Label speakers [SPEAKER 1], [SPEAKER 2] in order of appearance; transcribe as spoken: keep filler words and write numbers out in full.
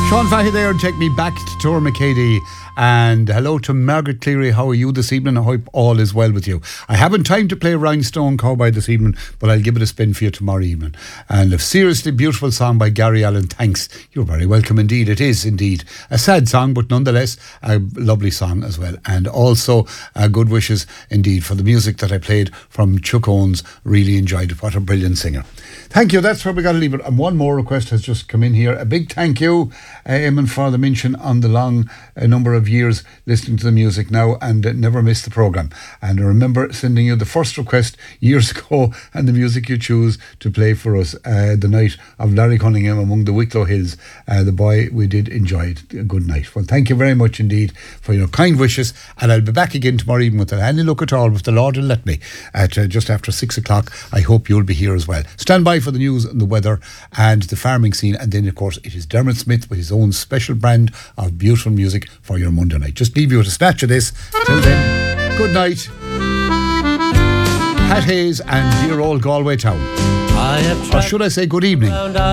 [SPEAKER 1] Sean Fahey there, and take me back to Tor McCady. And hello to Margaret Cleary. How are you this evening? I hope all is well with you. I haven't time to play Rhinestone Cowboy this evening, but I'll give it a spin for you tomorrow evening. And a seriously beautiful song by Gary Allen. Thanks. You're very welcome indeed. It is indeed a sad song, but nonetheless a lovely song as well. And also uh, good wishes indeed for the music that I played from Chuck Owens. Really enjoyed it. What a brilliant singer. Thank you. That's where we got to leave it. And one more request has just come in here. A big thank you, uh, Eamon, for the mention on the long uh, number of years listening to the music now, and uh, never miss the programme. And I remember sending you the first request years ago, and the music you choose to play for us uh, the night of Larry Cunningham among the Wicklow Hills. Uh, the boy, we did enjoy it. A good night. Well, thank you very much indeed for your kind wishes, and I'll be back again tomorrow evening with any look at all, if the Lord will let me, at uh, just after six o'clock. I hope you'll be here as well. Stand by for the news and the weather and the farming scene, and then of course it is Dermot Smith with his own special brand of beautiful music for your Monday night. Just leave you with a snatch of this. Till then, good night. Pat Hayes and dear old Galway Town. I have or should I say good evening?